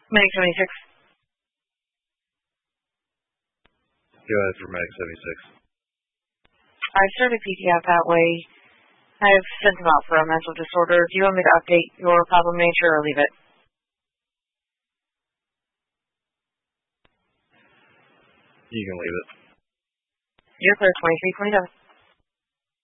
Meg 76. Go ahead for Meg 76. I started PT out that way. I've sent him out for a mental disorder. Do you want me to update your problem nature or leave it? You can leave it. You're clear 2327.